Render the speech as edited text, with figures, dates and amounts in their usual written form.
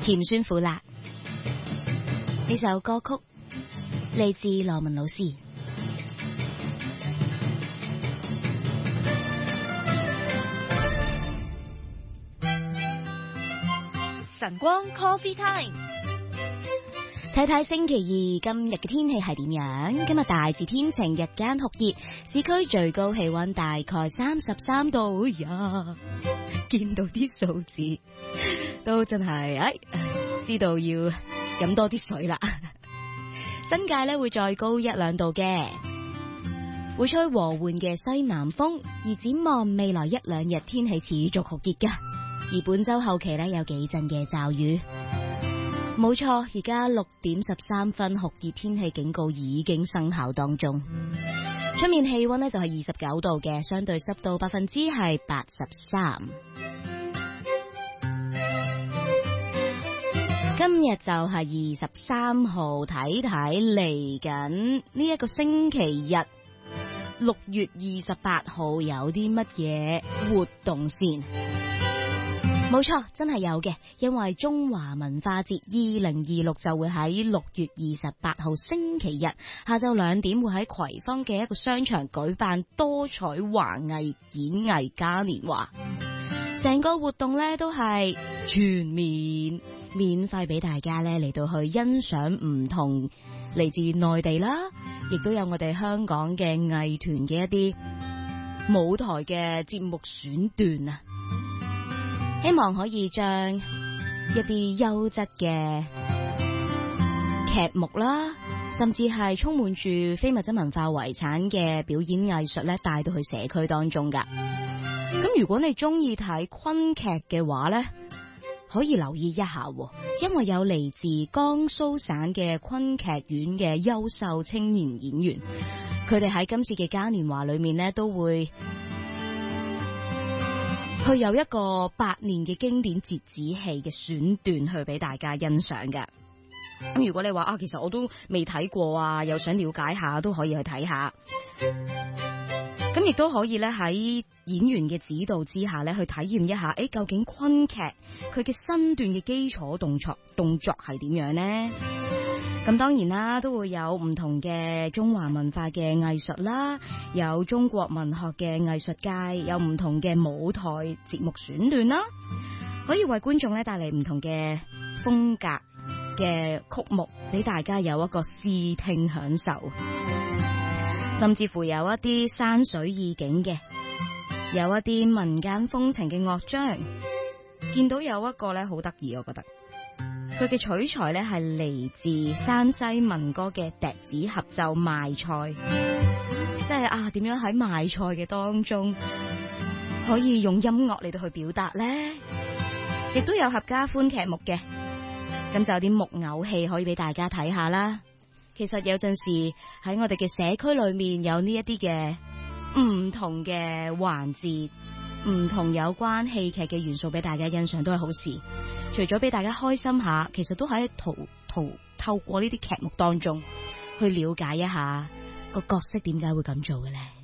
甜酸苦辣。呢首歌曲嚟自羅文老師。 晨光 Coffee Time， 睇睇星期二今日嘅天氣係點樣？今日大致天晴，日間酷熱，市區最高氣溫大概33度呀。見到啲數字都真係知道要飲多啲水啦。新界咧會再高1-2度嘅，會吹和緩嘅西南風，而展望未來1-2日天氣持續酷熱噶。而本周後期咧有幾陣嘅驟雨，冇錯，而家6點13分，酷熱天氣警告已經生效當中。出面氣溫咧就係29度嘅，相對濕度83%。今日就係23號，睇睇嚟緊呢一個星期日6月28號有啲乜嘢活動先？冇錯，真係有嘅，因為中華文化節2026就會喺6月28號星期日下晝2點會喺葵芳嘅一個商場舉辦多彩華藝演藝嘉年華。成個活動呢都係全面免費俾大家呢嚟到去欣賞唔同嚟自內地啦，亦都有我哋香港嘅藝團嘅一啲舞台嘅節目選段啊！希望可以將一啲優質嘅劇目啦，甚至係充滿住非物質文化遺產嘅表演藝術咧，帶到去社區當中噶。咁如果你中意睇昆劇嘅話咧，可以留意一下，因為有嚟自江蘇省嘅昆劇院嘅優秀青年演員，佢哋喺今次嘅嘉年華裏面咧都會佢有一個8年嘅經典折子戲嘅選段去俾大家欣賞嘅。咁如果你話其實我都未睇過啊，又想了解下，都可以去睇下。咁亦都可以咧喺演員嘅指導之下咧，去體驗一下，究竟昆劇佢嘅身段嘅基礎動作係點樣呢？咁當然啦，都會有唔同嘅中華文化嘅藝術啦，有中國文學嘅藝術界，有唔同嘅舞台節目選段啦，可以為觀眾咧帶嚟唔同嘅風格嘅曲目，俾大家有一個視聽享受，甚至乎有一啲山水意境嘅，有一啲民間風情嘅樂章。見到有一個咧好得意，我覺得佢嘅取材咧係嚟自山西民歌嘅笛子合奏賣菜，即係點樣喺賣菜嘅當中可以用音樂嚟到去表達咧？亦都有合家歡劇目嘅，咁就有啲木偶戲可以俾大家睇下啦。其實有陣時喺我哋嘅社區裏面有呢一啲嘅唔同嘅環節，唔同有關戲劇嘅元素俾大家欣賞都係好事。除咗俾大家開心下，其實都喺透過呢啲劇目當中去了解一下個角色點解會咁做嘅咧。